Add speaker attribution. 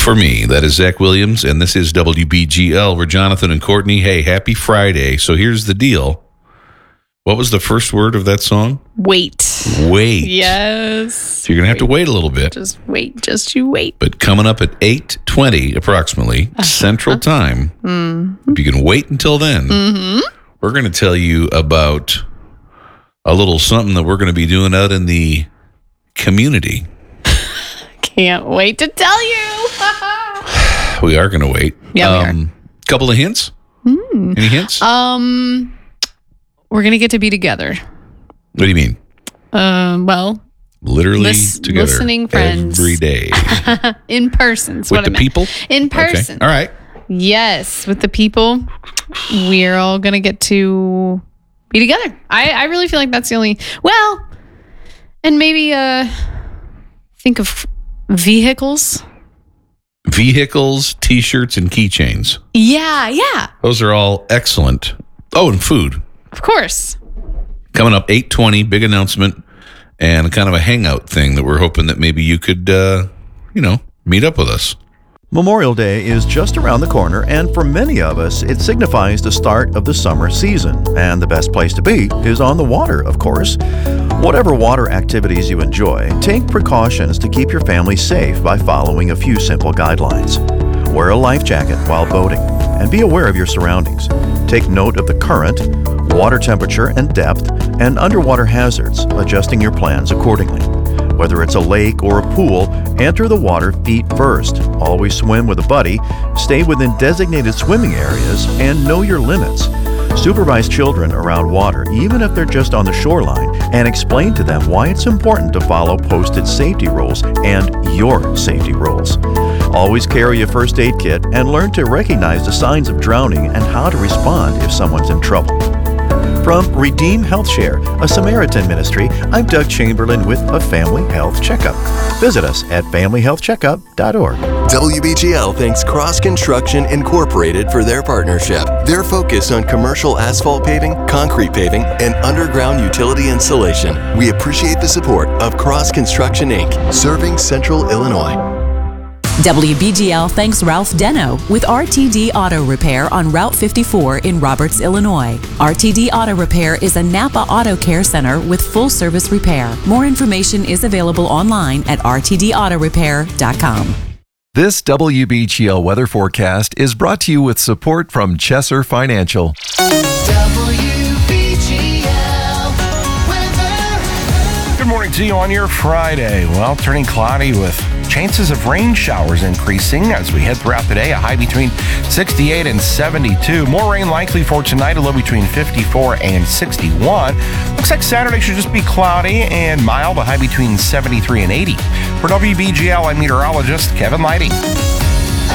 Speaker 1: For me, that is Zach Williams, and this is WBGL. We're Jonathan and Courtney. Hey, happy Friday. So here's the deal. What was the first word of that song?
Speaker 2: Wait.
Speaker 1: Wait.
Speaker 2: Yes.
Speaker 1: So you're going to have to wait a little bit.
Speaker 2: Just wait. Just you wait.
Speaker 1: But coming up at 8:20 approximately, Central Time, if you can wait until then, we're going to tell you about a little something that we're going to be doing out in the community.
Speaker 2: Can't wait to tell you.
Speaker 1: We are going to wait.
Speaker 2: Yeah, we are.
Speaker 1: Couple of hints? Any hints?
Speaker 2: We're going to get to be together.
Speaker 1: What do you mean?
Speaker 2: Well,
Speaker 1: literally together
Speaker 2: listening friends.
Speaker 1: every day.
Speaker 2: In person.
Speaker 1: With the people?
Speaker 2: In person.
Speaker 1: Okay. All right.
Speaker 2: Yes, with the people. We're all going to get to be together. I really feel like that's the only... Well, and maybe think of vehicles.
Speaker 1: Vehicles, T-shirts, and keychains.
Speaker 2: Yeah.
Speaker 1: Those are all excellent. Oh, and food.
Speaker 2: Of course.
Speaker 1: Coming up 8:20, big announcement, and kind of a hangout thing that we're hoping that maybe you could, meet up with us.
Speaker 3: Memorial Day is just around the corner, and for many of us, it signifies the start of the summer season. And the best place to be is on the water, of course. Whatever water activities you enjoy, take precautions to keep your family safe by following a few simple guidelines. Wear a life jacket while boating, and be aware of your surroundings. Take note of the current, water temperature and depth, and underwater hazards, adjusting your plans accordingly. Whether it's a lake or a pool, enter the water feet first. Always swim with a buddy, stay within designated swimming areas, and know your limits. Supervise children around water, even if they're just on the shoreline, and explain to them why it's important to follow posted safety rules and your safety rules. Always carry a first aid kit and learn to recognize the signs of drowning and how to respond if someone's in trouble. From Redeem Health Share, a Samaritan ministry, I'm Doug Chamberlain with a Family Health Checkup. Visit us at familyhealthcheckup.org.
Speaker 4: WBGL thanks Cross Construction Incorporated for their partnership. Their focus on commercial asphalt paving, concrete paving, and underground utility installation. We appreciate the support of Cross Construction Inc., serving Central Illinois.
Speaker 5: WBGL thanks Ralph Deno with RTD Auto Repair on Route 54 in Roberts, Illinois. RTD Auto Repair is a Napa Auto Care Center with full service repair. More information is available online at rtdautorepair.com.
Speaker 6: This WBGL weather forecast is brought to you with support from Chesser Financial.
Speaker 7: Good morning to you on your Friday. Well, turning cloudy with chances of rain showers increasing as we head throughout the day. A high between 68 and 72. More rain likely for tonight, a low between 54 and 61. Looks like Saturday should just be cloudy and mild, a high between 73 and 80. For WBGL, I'm meteorologist Kevin Lighty.